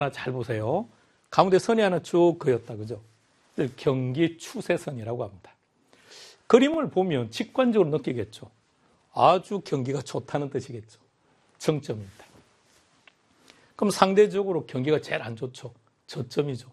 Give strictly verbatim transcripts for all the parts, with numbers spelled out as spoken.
잘 보세요. 가운데 선이 하나 쭉 그었다, 그죠? 경기 추세선이라고 합니다. 그림을 보면 직관적으로 느끼겠죠. 아주 경기가 좋다는 뜻이겠죠. 정점입니다. 그럼 상대적으로 경기가 제일 안 좋죠. 저점이죠.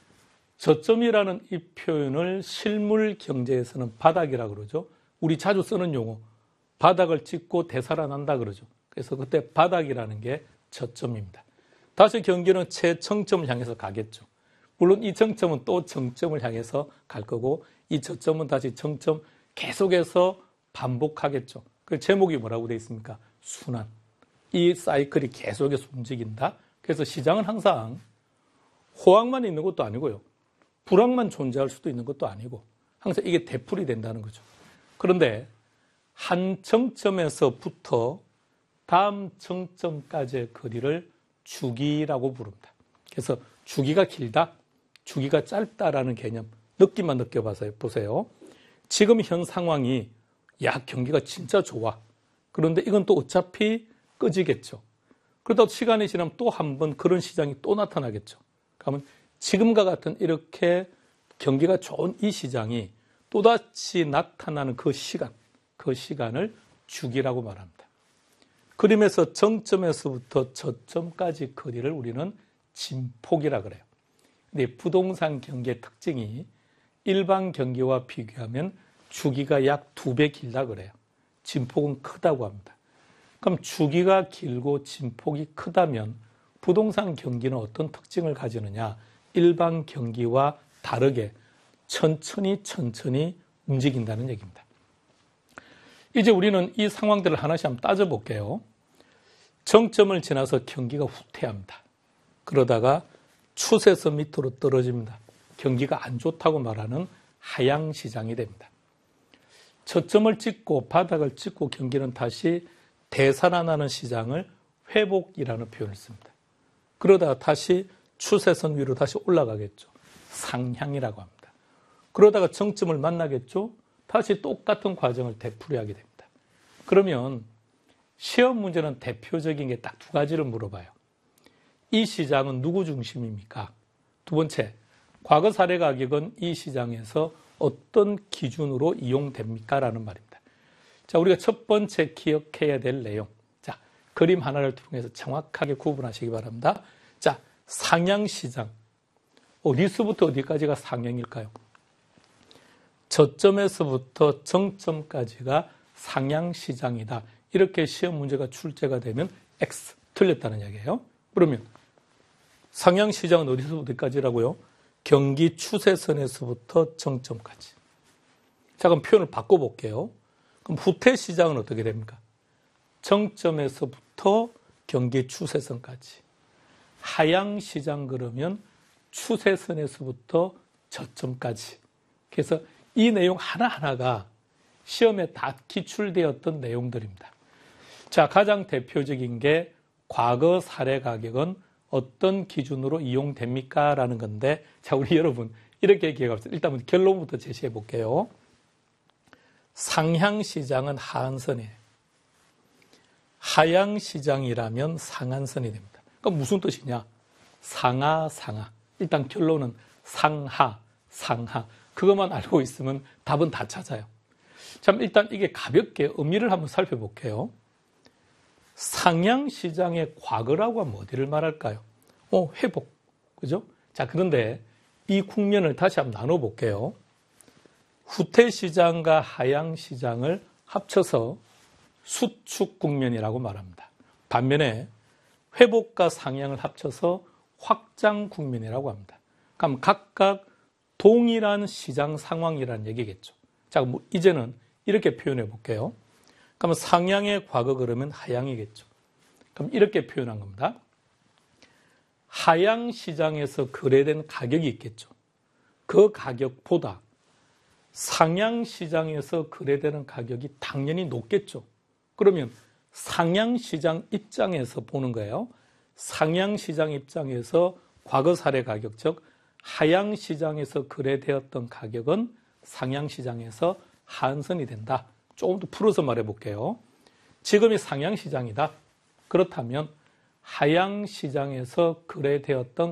저점이라는 이 표현을 실물 경제에서는 바닥이라고 그러죠. 우리 자주 쓰는 용어, 바닥을 찍고 되살아난다 그러죠. 그래서 그때 바닥이라는 게 저점입니다. 다시 경기는 최정점을 향해서 가겠죠. 물론 이 정점은 또 정점을 향해서 갈 거고 이 저점은 다시 정점 계속해서 반복하겠죠. 그 제목이 뭐라고 되어 있습니까? 순환. 이 사이클이 계속해서 움직인다. 그래서 시장은 항상 호황만 있는 것도 아니고요. 불황만 존재할 수도 있는 것도 아니고 항상 이게 되풀이 된다는 거죠. 그런데 한 정점에서부터 다음 정점까지의 거리를 주기라고 부릅니다. 그래서 주기가 길다, 주기가 짧다라는 개념 느낌만 느껴봐서 보세요. 지금 현 상황이 야 경기가 진짜 좋아. 그런데 이건 또 어차피 꺼지겠죠. 그러다 시간이 지나면 또 한 번 그런 시장이 또 나타나겠죠. 그러면 지금과 같은 이렇게 경기가 좋은 이 시장이 또다시 나타나는 그 시간, 그 시간을 주기라고 말합니다. 그림에서 정점에서부터 저점까지 거리를 우리는 진폭이라 그래요. 근데 부동산 경기의 특징이 일반 경기와 비교하면 주기가 약 두 배 길다 그래요. 진폭은 크다고 합니다. 그럼 주기가 길고 진폭이 크다면 부동산 경기는 어떤 특징을 가지느냐? 일반 경기와 다르게 천천히 천천히 움직인다는 얘기입니다. 이제 우리는 이 상황들을 하나씩 한번 따져볼게요. 정점을 지나서 경기가 후퇴합니다. 그러다가 추세선 밑으로 떨어집니다. 경기가 안 좋다고 말하는 하향 시장이 됩니다. 저점을 찍고 바닥을 찍고 경기는 다시 되살아나는 시장을 회복이라는 표현을 씁니다. 그러다가 다시 추세선 위로 다시 올라가겠죠. 상향이라고 합니다. 그러다가 정점을 만나겠죠. 다시 똑같은 과정을 되풀이하게 됩니다. 그러면 시험 문제는 대표적인 게 딱 두 가지를 물어봐요. 이 시장은 누구 중심입니까? 두 번째, 과거 사례 가격은 이 시장에서 어떤 기준으로 이용됩니까? 라는 말입니다. 자, 우리가 첫 번째 기억해야 될 내용. 자, 그림 하나를 통해서 정확하게 구분하시기 바랍니다. 자, 상향시장. 어디서부터 어디까지가 상향일까요? 저점에서부터 정점까지가 상향시장이다. 이렇게 시험 문제가 출제가 되면 X, 틀렸다는 이야기예요. 그러면 상향시장은 어디서부터 어디까지라고요? 경기 추세선에서부터 정점까지. 자, 그럼 표현을 바꿔볼게요. 그럼 후퇴시장은 어떻게 됩니까? 정점에서부터 경기 추세선까지. 하향시장 그러면 추세선에서부터 저점까지. 그래서 이 내용 하나하나가 시험에 다 기출되었던 내용들입니다. 자, 가장 대표적인 게 과거 사례 가격은 어떤 기준으로 이용됩니까? 라는 건데, 자, 우리 여러분, 이렇게 기억합시다. 일단 결론부터 제시해 볼게요. 상향시장은 하한선이에요. 하향시장이라면 상한선이 됩니다. 그럼 무슨 뜻이냐? 상하, 상하. 일단 결론은 상하, 상하. 그것만 알고 있으면 답은 다 찾아요. 참, 일단 이게 가볍게 의미를 한번 살펴볼게요. 상향시장의 과거라고 하면 어디를 말할까요? 어, 회복. 그죠? 자, 그런데 이 국면을 다시 한번 나눠볼게요. 후퇴시장과 하향시장을 합쳐서 수축 국면이라고 말합니다. 반면에 회복과 상향을 합쳐서 확장 국면이라고 합니다. 그럼 각각 동일한 시장 상황이라는 얘기겠죠. 자, 뭐 이제는 이렇게 표현해 볼게요. 그럼 상향의 과거 그러면 하향이겠죠. 그럼 이렇게 표현한 겁니다. 하향 시장에서 거래된 가격이 있겠죠. 그 가격보다 상향 시장에서 거래되는 가격이 당연히 높겠죠. 그러면 상향 시장 입장에서 보는 거예요. 상향 시장 입장에서 과거 사례 가격, 즉 하향 시장에서 거래되었던 가격은 상향 시장에서 하한선이 된다. 조금 더 풀어서 말해 볼게요. 지금이 상향 시장이다. 그렇다면 하양 시장에서 거래되었던